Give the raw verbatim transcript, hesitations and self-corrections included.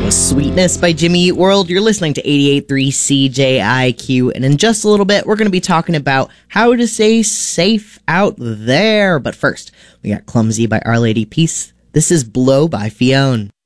Sweetness by Jimmy Eat World. You're listening to eighty-eight point three C J I Q, and in just a little bit, we're going to be talking about how to stay safe out there. But first, we got Clumsy by Our Lady Peace. This is Blow by Fionn.